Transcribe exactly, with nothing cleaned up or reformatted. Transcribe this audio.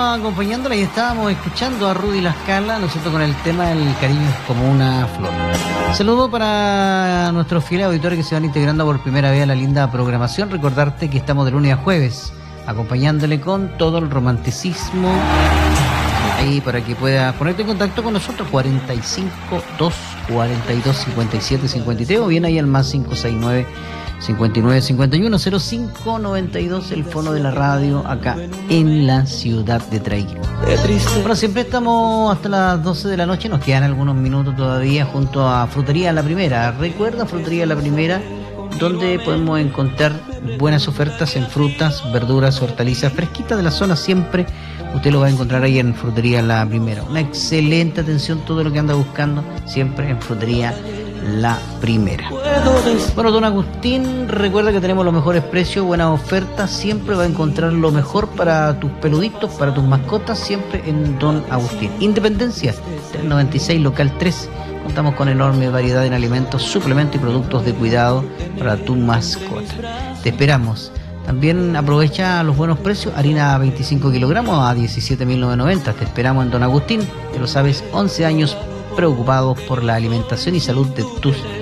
acompañándola y estábamos escuchando a Rudy La Scala, nosotros con el tema El cariño es como una flor. Saludo para nuestros fieles auditores que se van integrando por primera vez a la linda programación. Recordarte que estamos de lunes a jueves, acompañándole con todo el romanticismo. Ahí para que pueda ponerte en contacto con nosotros, cuarenta y cinco, dos cuarenta y dos, cincuenta y siete, cincuenta y tres, o bien ahí al más cinco seis nueve, cincuenta y nueve, cincuenta y uno, cero cinco, noventa y dos, el fono de la radio acá en la ciudad de Traiquén. Bueno, siempre estamos hasta las doce de la noche, nos quedan algunos minutos todavía junto a Frutería La Primera. Recuerda Frutería La Primera, donde podemos encontrar buenas ofertas en frutas, verduras, hortalizas fresquitas de la zona. Siempre usted lo va a encontrar ahí en Frutería La Primera. Una excelente atención, todo lo que anda buscando, siempre en Frutería La Primera. Bueno, don Agustín, recuerda que tenemos los mejores precios, buenas ofertas. Siempre va a encontrar lo mejor para tus peluditos, para tus mascotas, siempre en don Agustín. Independencia, trescientos noventa y seis, local tres. Contamos con enorme variedad en alimentos, suplementos y productos de cuidado para tu mascota. Te esperamos. También aprovecha los buenos precios. Harina veinticinco kilogramos a diecisiete mil novecientos noventa. Te esperamos en don Agustín. Ya lo sabes, once años preocupados por la alimentación y salud de tus